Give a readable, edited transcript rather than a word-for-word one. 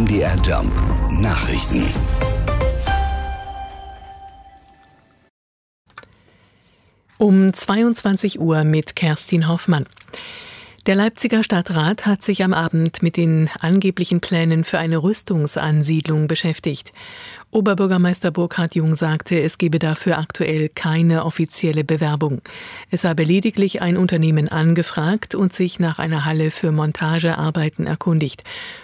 MDR Jump Nachrichten. Um 22 Uhr mit Kerstin Hoffmann. Der Leipziger Stadtrat hat sich am Abend mit den angeblichen Plänen für eine Rüstungsansiedlung beschäftigt. Oberbürgermeister Burkhard Jung sagte, es gebe dafür aktuell keine offizielle Bewerbung. Es habe lediglich ein Unternehmen angefragt und sich nach einer Halle für Montagearbeiten erkundigt.